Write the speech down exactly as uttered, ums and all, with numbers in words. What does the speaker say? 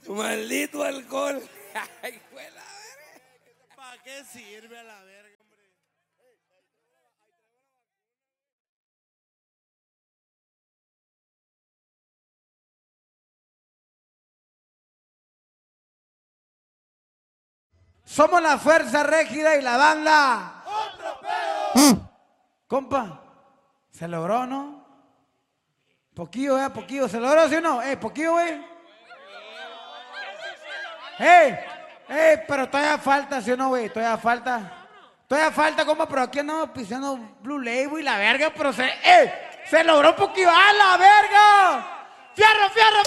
Maldito alcohol. Ay, fue la verga. ¿Para qué sirve a la verga, hombre? Somos la fuerza rígida y la banda. ¡Otro pedo! Compa, ¿se logró, no? Poquillo, eh, poquillo. ¿Se logró, sí o no? Eh, poquillo, güey. Eh, eh, pero todavía falta, ¿sí o no, güey? Todavía falta. Todavía falta, compa, pero aquí andamos pisando Blue Label y la verga, pero se, eh, se logró un poquillo. ¡A la verga! ¡Fierro, fierro, fierro!